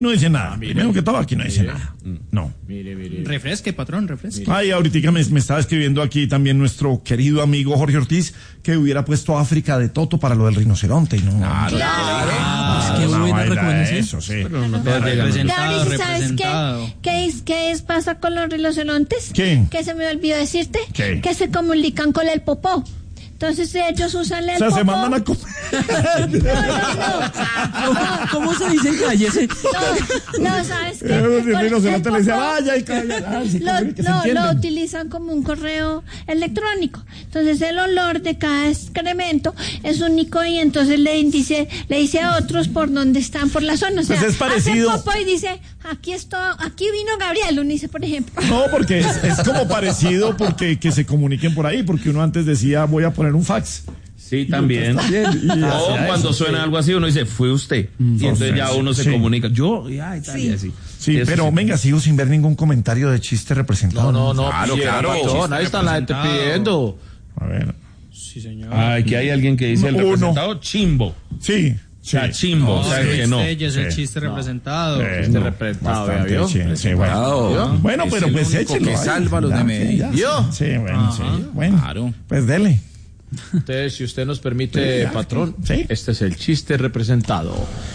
No dice nada. Primero que todo, aquí no dice nada. No. Mire. Refresque, patrón, refresque. Ay, ahorita me estaba escribiendo aquí también nuestro querido amigo Jorge Ortiz que hubiera puesto África de Toto para lo del rinoceronte. Y no. Claro. Qué buena recomendación. Eso, sí. Representado, Gabriel, ¿sabes representado. qué pasa con los rinocerontes? ¿Qué? Que se me olvidó decirte. ¿Qué? Que se comunican con el popó. Entonces ellos usan el O sea, popó. se mandan a comer. ¿Cómo se dice en calle ese? No, ¿sabes qué? El rinoceronte El le dice, popó vaya y calla. lo utilizan como un correo electrónico. Entonces el olor de cada excremento es único y entonces le dice a otros por dónde están por la zona. O sea, Pues es parecido. hace popó y dice, aquí vino Gabriel, uno dice, por ejemplo. No, porque es como parecido porque que se comuniquen por ahí, porque uno antes decía, voy a poner un fax. Sí, también. O cuando suena algo así, uno dice, fue usted. Y entonces ya uno se comunica. Yo, ya, y tal, y así. Sí, Eso pero sí. venga, sigo sin ver ningún comentario de chiste representado. No. Claro. Patrón, ahí está la gente pidiendo. A ver. Sí, señor. Aquí hay alguien que dice el Uno. representado chimbo. Sí. O sea, chimbo, o sea, que no. Este es el Sí. chiste representado. Este representado, Bastante, ¿vio? sí, bueno. Bueno, Es pero el pues único échelo. que ahí. salva a los Ya, de Medellín. ya, ¿Yo? Sí, bueno, sí. Bueno, Claro. pues dele. Entonces, si usted nos permite, patrón, Sí. este es el chiste representado.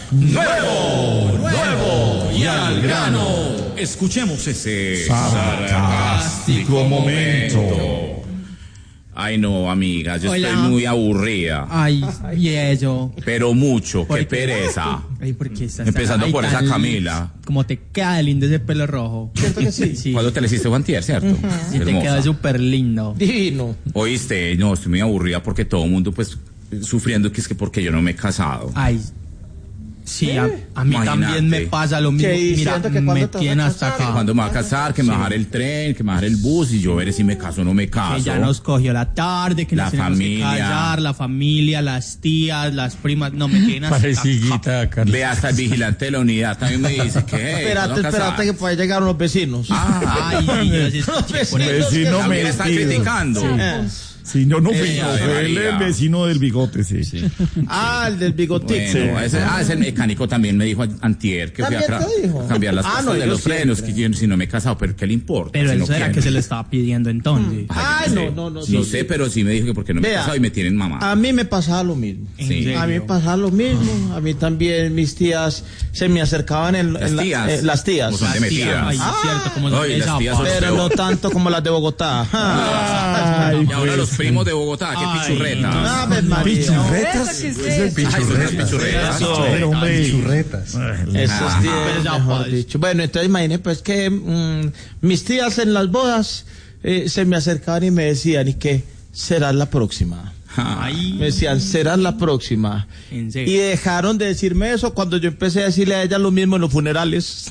Nuevo y al grano. Escuchemos ese Sarcástico momento. Ay, no, amiga, yo Hola. estoy muy aburrida. Ay, y eso. Pero mucho, qué ¿Por qué? pereza. Ay, ¿por qué estás Empezando ay, por esa tan- Camila. Como te queda lindo ese pelo rojo. ¿Cierto que sí? Sí. ¿Cuándo te le hiciste Juantier, cierto? Sí, te Hermosa. queda súper lindo. Divino. Oíste, no, estoy muy aburrida porque todo el mundo, pues, sufriendo que es que porque yo no me he casado. Ay. Sí, a mí Imagínate. también me pasa lo mismo. ¿Qué? ¿Y Mira, siento que me cuándo te vas a tiene hasta casar? acá. ¿Cuándo me va a casar? Que me bajar el tren, que me bajar el bus y yo veré si me caso o no me caso. Que ya nos cogió la tarde, que La nos tenemos familia. que callar, la familia, las tías, las primas, no me tienen hasta acá. Ve hasta el vigilante de la unidad también me dice que Espérate que pueda llegar unos vecinos. Ay, así es, por eso. Vecino me están metido. criticando. Sí, yo no fui, Ave fue el María. vecino del bigote, sí. El del bigotito. Bueno, ese mecánico también me dijo antier que fui a, ¿También te dijo? a cambiar las Ah, cosas no, de yo los frenos, siempre. que yo, si no me he casado, pero ¿qué le importa? Pero si no eso era quiere? que se le estaba pidiendo entonces. Ay, no. No sé, pero sí me dijo que porque no me he Vea, casado y me tienen mamá. A mí me pasaba lo mismo. Sí. A mí me pasaba lo mismo. A mí también mis tías se me acercaban las tías. Como son de metidas. Ay, es cierto, como son Ay, de las tías zapato. son- Pero no tanto como las de Bogotá. Ay, Y ahora pues, los primos de Bogotá, qué Ay, pichurretas. Ave María. pichurretas. ¿Eso qué es Ese eso? Ay, son unas pichurretas. Pero, hombre, Pichurretas. Esos días, Pero mejor pues. dicho. Bueno, entonces imagínate pues que mis tías en las bodas se me acercaban y me decían, ¿y qué? Será la próxima. Ay, Me decían, será la próxima. en Y serio. dejaron de decirme eso cuando yo empecé a decirle a ellas lo mismo en los funerales.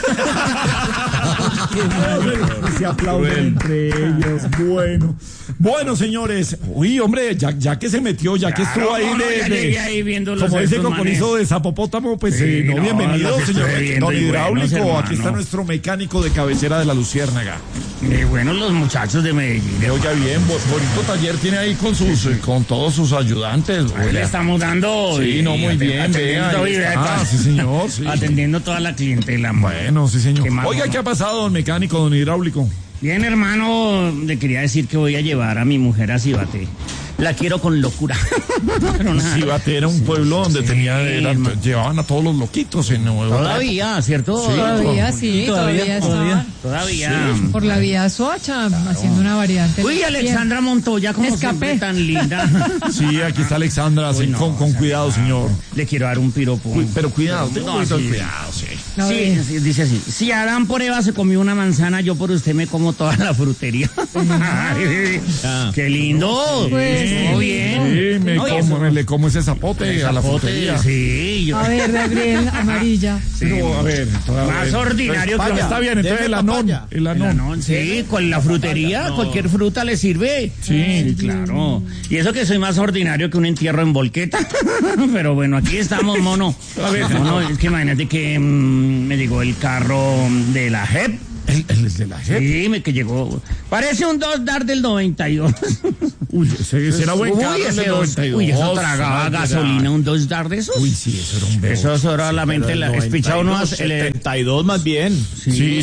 se aplauden entre ellos. Bueno, señores. Uy, hombre, ya que se metió, ya que estuvo ahí como dice Cocorizo de Zapopótamo, pues no, bienvenido, señor. Don Hidráulico, aquí está nuestro mecánico de cabecera de la Luciérnaga. Bueno, los muchachos de Medellín. Oiga bien, bonito taller tiene ahí con todos sus ayudantes. Ahí le estamos dando. Sí, no, muy bien, vea. Sí, señor, sí. Atendiendo toda la clientela. Bueno, sí, señor. ¿Qué más, Oiga, no? ¿qué ha pasado, don mecánico, don hidráulico? Bien, hermano, le quería decir que voy a llevar a mi mujer a Cibate. La quiero con locura. Pero nada. Cibate era un pueblo donde hermano. llevaban a todos los loquitos en Nueva Todavía, ¿cierto? Todavía sí, todavía está Todavía. por la vía Soacha haciendo una variante. Uy, Alexandra Montoya, como Escapé. siempre, tan linda. Sí, aquí está Alexandra, Uy, sí, no, con cuidado, señor. Le quiero dar un piropo. Pero cuidado, tenga un poquito de sí. cuidado, sí. No, Sí, sí, dice así. Si Adán por Eva se comió una manzana, yo por usted me como toda la frutería. ¡Qué lindo! Pues, Muy bien. Sí, le como ese zapote a la Zapote, frutería. Sí, yo. A ver, Gabriel, amarilla. Pero, a ver, Más ordinario que Está bien, entonces Deme el anón. papaya. El anón. No, sí, con la frutería, cualquier fruta le sirve. Sí, claro. Y eso que soy más ordinario que un entierro en volqueta. Pero bueno, aquí estamos, mono. A ver. Mono, es que imagínate que me llegó el carro de la JEP. ¿El de la JEP? Sí, que llegó. Parece un 2DAR del 92. Uy, ese era buen carro del 92. Uy, eso tragaba gasolina, un 2DAR de esos. Uy, sí, eso era un bebé. Eso solamente espichado uno... 72 más bien. Sí.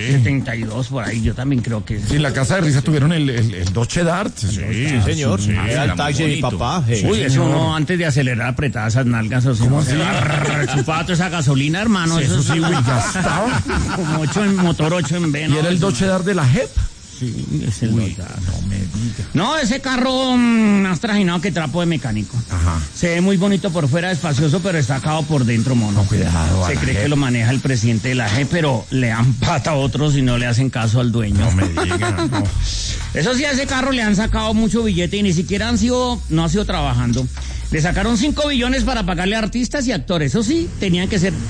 72 por ahí, yo también creo que... Sí, en la casa de risa tuvieron el Dodge Dart. Sí, señor. Sí, era el taxi de mi papá. Uy, eso uno antes de acelerar apretaba esas nalgas. ¿Cómo así? Chupaba toda esa gasolina, hermano. Sí, eso sí, güey, gastaba. Como 8 en motor, 8 en B. ¿Y era el Dodge Dart de la JEP? Sí, es el Dodge Dart. No me diga. No, ese carro más trajinado que trapo de mecánico. Ajá. Se ve muy bonito por fuera, espacioso, pero está acabado por dentro, mono. No, cuidado. Se cree que lo maneja el presidente de la G, pero le dan pata a otros y no le hacen caso al dueño. No me digan, no. Eso sí, a ese carro le han sacado mucho billete y ni siquiera no ha sido trabajando. Le sacaron 5 billones para pagarle a artistas y actores. Eso sí, tenían que ser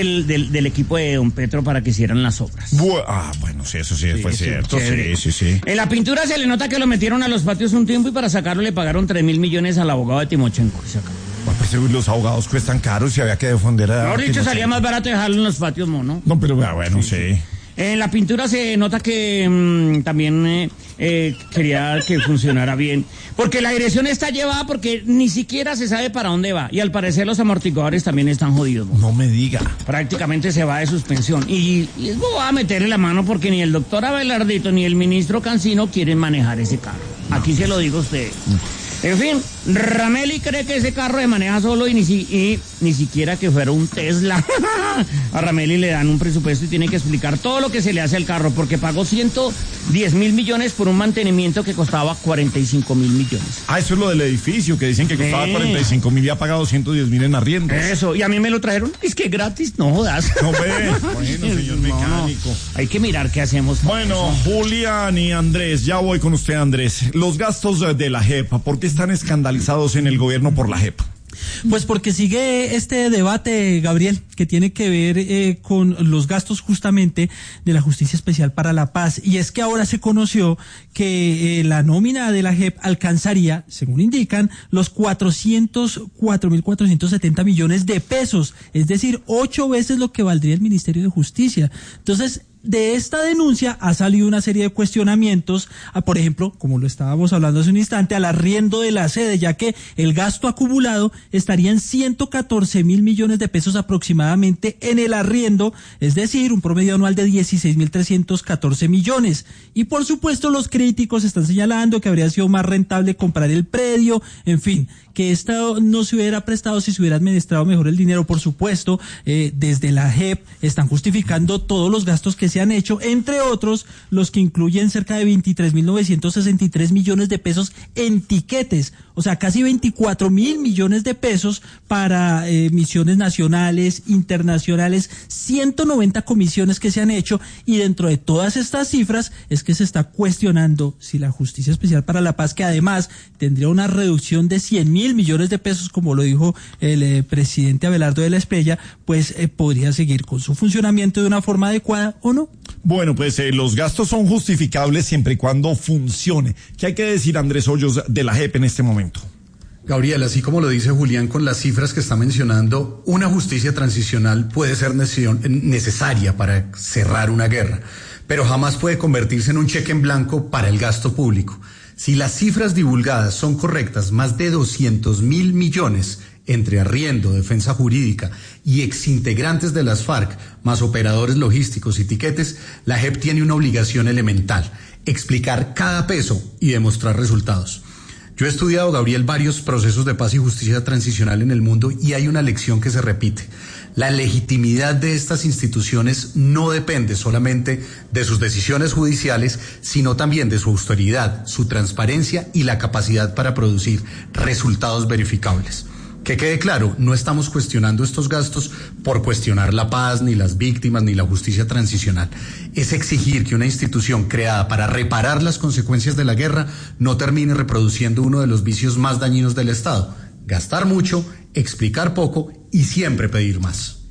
del equipo de Don Petro para que hicieran las obras. Bueno, sí, eso sí, fue cierto. Sí. En la pintura se le nota que lo metieron a los patios un tiempo y para sacarlo le pagaron 3.000 millones al abogado de Timochenko. Pues los abogados cuestan caros y había que defender a... Mejor dicho, salía más barato dejarlo en los patios, mono. No, pero bueno, sí. En la pintura se nota que también quería que funcionara bien. Porque la dirección está llevada porque ni siquiera se sabe para dónde va. Y al parecer los amortiguadores también están jodidos. No me diga. Prácticamente se va de suspensión. Y es boba a meterle la mano porque ni el doctor Abelardito ni el ministro Cancino quieren manejar ese carro. Aquí se lo digo a usted. En fin, Ramelli cree que ese carro se maneja solo y ni siquiera que fuera un Tesla. A Ramelli le dan un presupuesto y tiene que explicar todo lo que se le hace al carro porque pagó 110.000 millones por un mantenimiento que costaba 45.000 millones. Eso es lo del edificio, que dicen que costaba 45.000 y ha pagado 110.000 en arriendos. Eso, y a mí me lo trajeron, es que gratis, no jodas. No ve, bueno, señor mecánico. Hay que mirar qué hacemos. Bueno, Julián y Andrés, ya voy con usted, Andrés. Los gastos de la JEP, ¿por qué están escandalizados en el gobierno por la JEP? Pues porque sigue este debate, Gabriel, que tiene que ver con los gastos justamente de la Justicia Especial para la Paz. Y es que ahora se conoció que la nómina de la JEP alcanzaría, según indican, los 404.470 millones de pesos. Es decir, 8 veces lo que valdría el Ministerio de Justicia. Entonces, de esta denuncia ha salido una serie de cuestionamientos por ejemplo, como lo estábamos hablando hace un instante, al arriendo de la sede, ya que el gasto acumulado estaría en 114.000 millones de pesos aproximadamente en el arriendo, es decir, un promedio anual de 16.314 millones. Y por supuesto los críticos están señalando que habría sido más rentable comprar el predio, en fin, que esto no se hubiera prestado si se hubiera administrado mejor el dinero. Por supuesto, desde la JEP están justificando todos los gastos que se han hecho, entre otros los que incluyen cerca de 23.963 millones de pesos en tiquetes, o sea, casi 24.000 millones de pesos para misiones nacionales, internacionales, 190 comisiones que se han hecho, y dentro de todas estas cifras es que se está cuestionando si la Justicia Especial para la Paz, que además tendría una reducción de 100.000 millones de pesos, como lo dijo el presidente Abelardo de la Espriella, pues podría seguir con su funcionamiento de una forma adecuada o no. Bueno, pues los gastos son justificables siempre y cuando funcione. ¿Qué hay que decir, Andrés Hoyos, de la JEP en este momento? Gabriel, así como lo dice Julián con las cifras que está mencionando, una justicia transicional puede ser necesaria para cerrar una guerra, pero jamás puede convertirse en un cheque en blanco para el gasto público. Si las cifras divulgadas son correctas, más de 200.000 millones entre arriendo, defensa jurídica y exintegrantes de las FARC, más operadores logísticos y tiquetes, la JEP tiene una obligación elemental: explicar cada peso y demostrar resultados. Yo he estudiado, Gabriel, varios procesos de paz y justicia transicional en el mundo y hay una lección que se repite. La legitimidad de estas instituciones no depende solamente de sus decisiones judiciales, sino también de su austeridad, su transparencia y la capacidad para producir resultados verificables. Que quede claro, no estamos cuestionando estos gastos por cuestionar la paz, ni las víctimas, ni la justicia transicional. Es exigir que una institución creada para reparar las consecuencias de la guerra no termine reproduciendo uno de los vicios más dañinos del Estado: gastar mucho, explicar poco y siempre pedir más.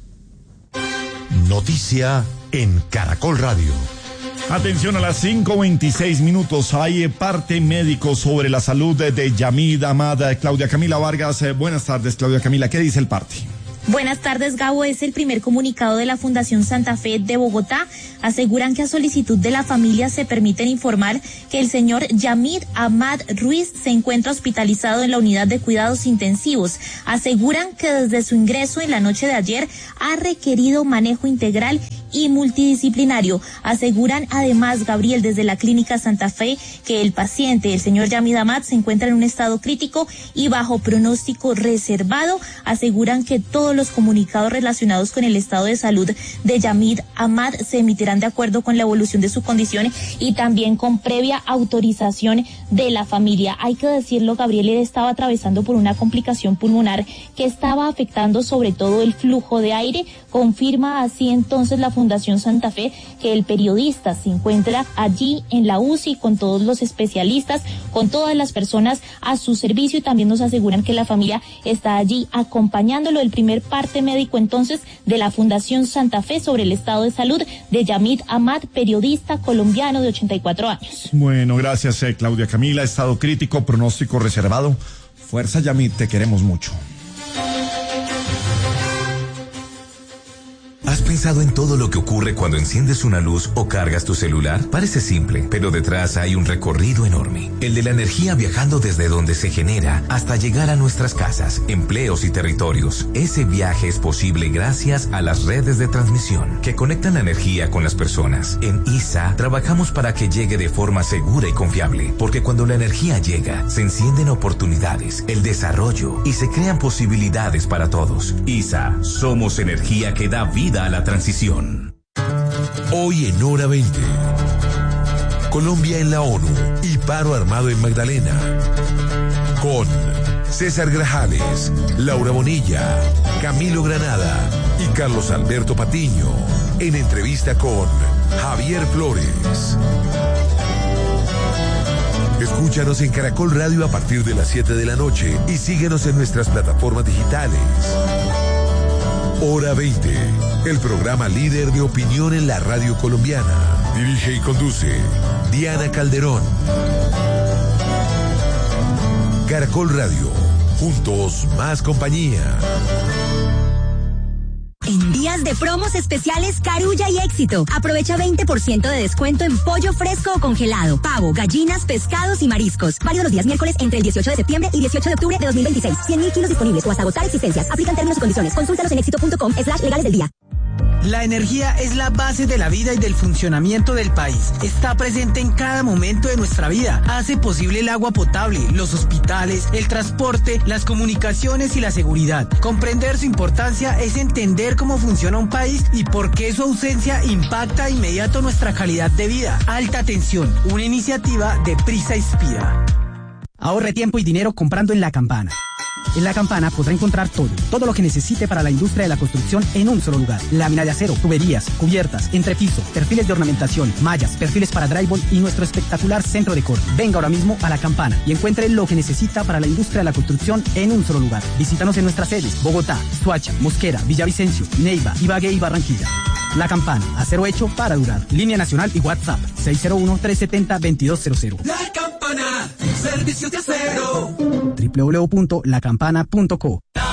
Noticia en Caracol Radio. Atención, a las 5:26. Hay parte médico sobre la salud de Yamid Ahmad. Claudia Camila Vargas. Buenas tardes, Claudia Camila. ¿Qué dice el parte? Buenas tardes, Gabo. Es el primer comunicado de la Fundación Santa Fe de Bogotá. Aseguran que a solicitud de la familia se permiten informar que el señor Yamid Ahmad Ruiz se encuentra hospitalizado en la unidad de cuidados intensivos. Aseguran que desde su ingreso en la noche de ayer ha requerido manejo integral y multidisciplinario. Aseguran además, Gabriel, desde la Clínica Santa Fe, que el paciente, el señor Yamid Ahmad, se encuentra en un estado crítico y bajo pronóstico reservado. Aseguran que todos los comunicados relacionados con el estado de salud de Yamid Ahmad se emitirán de acuerdo con la evolución de su condición y también con previa autorización de la familia. Hay que decirlo, Gabriel, él estaba atravesando por una complicación pulmonar que estaba afectando sobre todo el flujo de aire. Confirma así entonces la Fundación Santa Fe que el periodista se encuentra allí en la UCI con todos los especialistas, con todas las personas a su servicio, y también nos aseguran que la familia está allí acompañándolo. El primer parte médico entonces de la Fundación Santa Fe sobre el estado de salud de Yamid Ahmad, periodista colombiano de 84 años. Bueno, gracias Claudia Camila. Estado crítico, pronóstico reservado. Fuerza Yamid, te queremos mucho. ¿Has pensado en todo lo que ocurre cuando enciendes una luz o cargas tu celular? Parece simple, pero detrás hay un recorrido enorme. El de la energía viajando desde donde se genera hasta llegar a nuestras casas, empleos y territorios. Ese viaje es posible gracias a las redes de transmisión que conectan la energía con las personas. En ISA trabajamos para que llegue de forma segura y confiable, porque cuando la energía llega, se encienden oportunidades, el desarrollo y se crean posibilidades para todos. ISA, somos energía que da vida a la transición. Hoy en Hora 20. Colombia en la ONU y paro armado en Magdalena. Con César Grajales, Laura Bonilla, Camilo Granada y Carlos Alberto Patiño. En entrevista con Javier Flores. Escúchanos en Caracol Radio a partir de las 7 de la noche y síguenos en nuestras plataformas digitales. Hora 20, el programa líder de opinión en la radio colombiana. Dirige y conduce Diana Calderón. Caracol Radio, juntos más compañía. En días de promos especiales Carulla y Éxito. Aprovecha 20% de descuento en pollo fresco o congelado, pavo, gallinas, pescados y mariscos. Válido los días miércoles entre el 18 de septiembre y 18 de octubre de 2026. 100.000 kilos disponibles o hasta agotar existencias. Aplican términos y condiciones. Consúltalos en éxito.com/legales del día. La energía es la base de la vida y del funcionamiento del país. Está presente en cada momento de nuestra vida. Hace posible el agua potable, los hospitales, el transporte, las comunicaciones y la seguridad. Comprender su importancia es entender cómo funciona un país y por qué su ausencia impacta de inmediato nuestra calidad de vida. Alta tensión, una iniciativa de Prisa Inspira. Ahorre tiempo y dinero comprando en La Campana. En La Campana podrá encontrar todo lo que necesite para la industria de la construcción en un solo lugar. Lámina de acero, tuberías, cubiertas, entrepiso, perfiles de ornamentación, mallas, perfiles para drywall y nuestro espectacular centro de corte. Venga ahora mismo a La Campana y encuentre lo que necesita para la industria de la construcción en un solo lugar. Visítanos en nuestras sedes: Bogotá, Soacha, Mosquera, Villavicencio, Neiva, Ibagué y Barranquilla. La Campana, acero hecho para durar. Línea nacional y WhatsApp 601-370-2200. La Campana, servicios de acero. www.lacampana.co